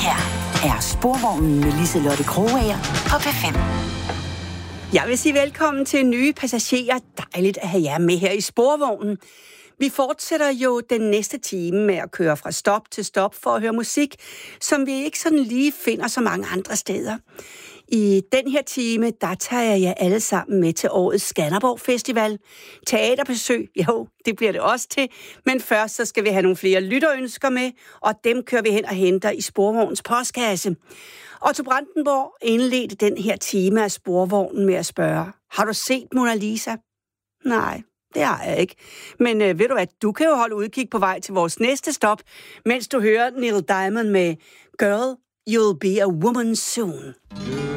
her er Sporvognen med Liselotte Krogager på P5. Jeg vil sige velkommen til nye passagerer. Dejligt at have jer med her i Sporvognen. Vi fortsætter jo den næste time med at køre fra stop til stop for at høre musik, som vi ikke sådan lige finder så mange andre steder. I den her time, der tager jeg jer alle sammen med til årets Skanderborg Festival. Teaterbesøg, jo, det bliver det også til. Men først så skal vi have nogle flere lytterønsker med, og dem kører vi hen og henter i Sporvognens postkasse. Otto Brandenborg indledte den her time af Sporvognen med at spørge, har du set Mona Lisa? Nej, det har jeg ikke. Men ved du hvad, du kan jo holde udkig på vej til vores næste stop, mens du hører Neil Diamond med Girl, You'll Be a Woman Soon.